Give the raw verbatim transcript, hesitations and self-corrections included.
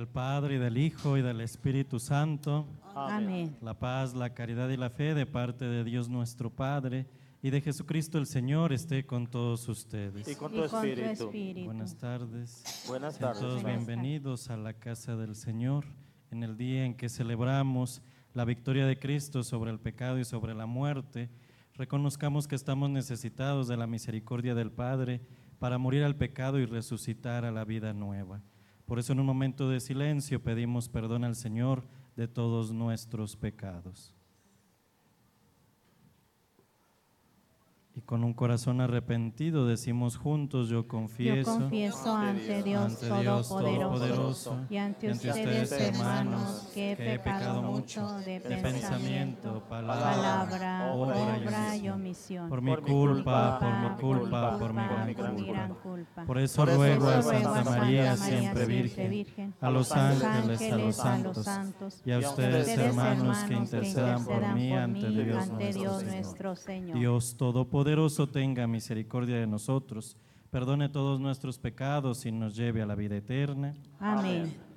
del Padre, y del Hijo, y del Espíritu Santo. Amén. La paz, la caridad y la fe de parte de Dios nuestro Padre y de Jesucristo el Señor esté con todos ustedes. Y con Y tu con tu espíritu. espíritu. Buenas tardes. Buenas Sean tardes. todos hermano. bienvenidos a la casa del Señor en el día en que celebramos la victoria de Cristo sobre el pecado y sobre la muerte. Reconozcamos que estamos necesitados de la misericordia del Padre para morir al pecado y resucitar a la vida nueva. Por eso en un momento de silencio pedimos perdón al Señor de todos nuestros pecados. Y con un corazón arrepentido decimos juntos: yo confieso, Yo confieso ante Dios, ante Dios Todopoderoso, Todopoderoso y ante y ante ustedes, ustedes, hermanos, que he pecado mucho de pensamiento, palabra, obra y omisión. por mi culpa, por mi culpa, por mi gran por mi gran culpa. culpa. Por eso Por eso ruego a ruego Santa Santa María, María, siempre Virgen, a los ángeles, a los santos, y a ustedes, hermanos, que intercedan por mí ante Dios ante Dios nuestro nuestro Señor. Dios Todopoderoso tenga misericordia de nosotros, perdone todos nuestros pecados y nos lleve a la vida eterna. Amén.